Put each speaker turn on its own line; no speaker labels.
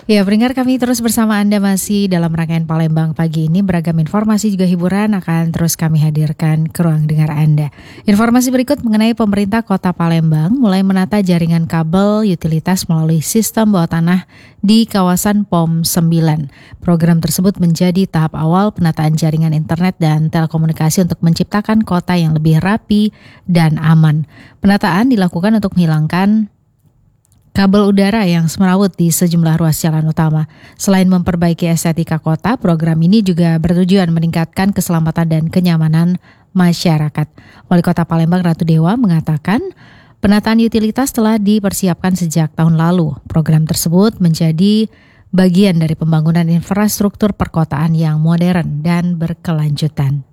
Ya, pendengar kami terus bersama Anda masih dalam rangkaian Palembang pagi ini. Beragam informasi juga hiburan akan terus kami hadirkan ke ruang dengar Anda. Informasi berikut mengenai pemerintah Kota Palembang mulai menata jaringan kabel utilitas melalui sistem bawah tanah di kawasan POM 9. Program tersebut menjadi tahap awal penataan jaringan internet dan telekomunikasi untuk menciptakan kota yang lebih rapi dan aman. Penataan dilakukan untuk menghilangkan kabel udara yang semrawut di sejumlah ruas jalan utama. Selain memperbaiki estetika kota, program ini juga bertujuan meningkatkan keselamatan dan kenyamanan masyarakat. Wali Kota Palembang Ratu Dewa mengatakan, penataan utilitas telah dipersiapkan sejak tahun lalu. Program tersebut menjadi bagian dari pembangunan infrastruktur perkotaan yang modern dan berkelanjutan.